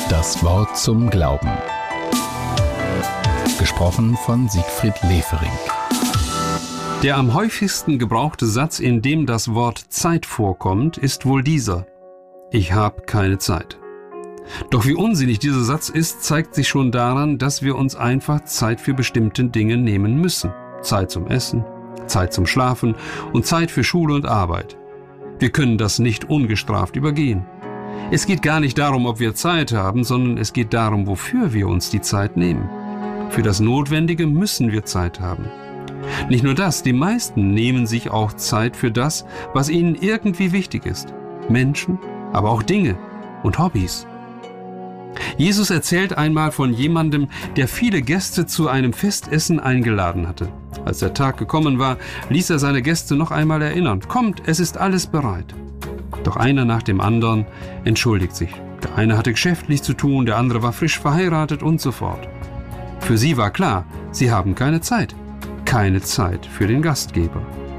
Das Wort zum Glauben. Gesprochen von Siegfried Lefering. Der am häufigsten gebrauchte Satz, in dem das Wort Zeit vorkommt, ist wohl dieser: Ich habe keine Zeit. Doch wie unsinnig dieser Satz ist, zeigt sich schon daran, dass wir uns einfach Zeit für bestimmte Dinge nehmen müssen. Zeit zum Essen, Zeit zum Schlafen und Zeit für Schule und Arbeit. Wir können das nicht ungestraft übergehen. Es geht gar nicht darum, ob wir Zeit haben, sondern es geht darum, wofür wir uns die Zeit nehmen. Für das Notwendige müssen wir Zeit haben. Nicht nur das, die meisten nehmen sich auch Zeit für das, was ihnen irgendwie wichtig ist. Menschen, aber auch Dinge und Hobbys. Jesus erzählt einmal von jemandem, der viele Gäste zu einem Festessen eingeladen hatte. Als der Tag gekommen war, ließ er seine Gäste noch einmal erinnern: Kommt, es ist alles bereit. Doch einer nach dem anderen entschuldigt sich. Der eine hatte geschäftlich zu tun, der andere war frisch verheiratet und so fort. Für sie war klar, sie haben keine Zeit. Keine Zeit für den Gastgeber.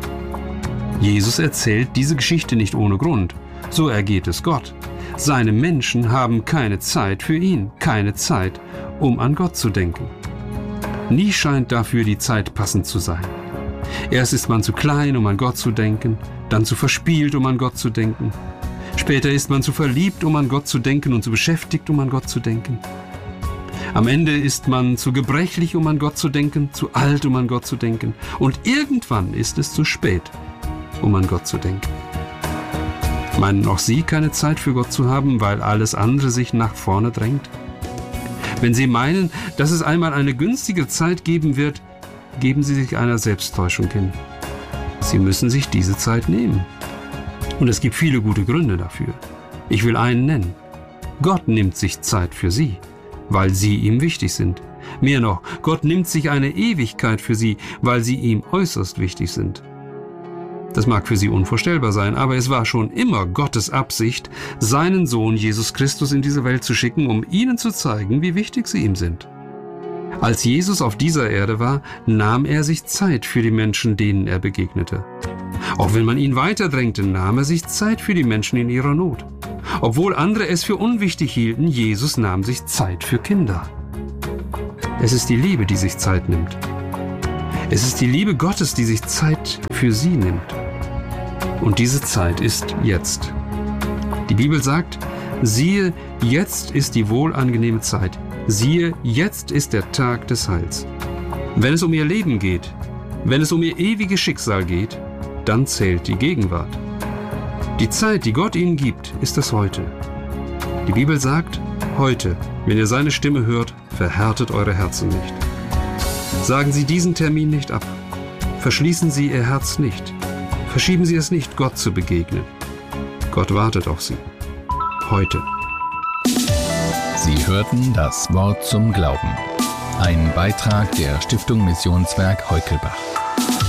Jesus erzählt diese Geschichte nicht ohne Grund. So ergeht es Gott. Seine Menschen haben keine Zeit für ihn, keine Zeit, um an Gott zu denken. Nie scheint dafür die Zeit passend zu sein. Erst ist man zu klein, um an Gott zu denken, dann zu verspielt, um an Gott zu denken. Später ist man zu verliebt, um an Gott zu denken, und zu beschäftigt, um an Gott zu denken. Am Ende ist man zu gebrechlich, um an Gott zu denken, zu alt, um an Gott zu denken. Und irgendwann ist es zu spät, um an Gott zu denken. Meinen auch Sie keine Zeit für Gott zu haben, weil alles andere sich nach vorne drängt? Wenn Sie meinen, dass es einmal eine günstige Zeit geben wird, geben Sie sich einer Selbsttäuschung hin. Sie müssen sich diese Zeit nehmen. Und es gibt viele gute Gründe dafür. Ich will einen nennen. Gott nimmt sich Zeit für Sie, weil Sie ihm wichtig sind. Mehr noch, Gott nimmt sich eine Ewigkeit für Sie, weil Sie ihm äußerst wichtig sind. Das mag für Sie unvorstellbar sein, aber es war schon immer Gottes Absicht, seinen Sohn Jesus Christus in diese Welt zu schicken, um Ihnen zu zeigen, wie wichtig Sie ihm sind. Als Jesus auf dieser Erde war, nahm er sich Zeit für die Menschen, denen er begegnete. Auch wenn man ihn weiterdrängte, nahm er sich Zeit für die Menschen in ihrer Not. Obwohl andere es für unwichtig hielten, Jesus nahm sich Zeit für Kinder. Es ist die Liebe, die sich Zeit nimmt. Es ist die Liebe Gottes, die sich Zeit für sie nimmt. Und diese Zeit ist jetzt. Die Bibel sagt: Siehe, jetzt ist die wohlangenehme Zeit. Siehe, jetzt ist der Tag des Heils. Wenn es um ihr Leben geht, wenn es um ihr ewiges Schicksal geht, dann zählt die Gegenwart. Die Zeit, die Gott ihnen gibt, ist das Heute. Die Bibel sagt: Heute, wenn ihr seine Stimme hört, verhärtet eure Herzen nicht. Sagen Sie diesen Termin nicht ab. Verschließen Sie Ihr Herz nicht. Verschieben Sie es nicht, Gott zu begegnen. Gott wartet auf Sie. Heute. Sie hörten das Wort zum Glauben. Ein Beitrag der Stiftung Missionswerk Heukelbach.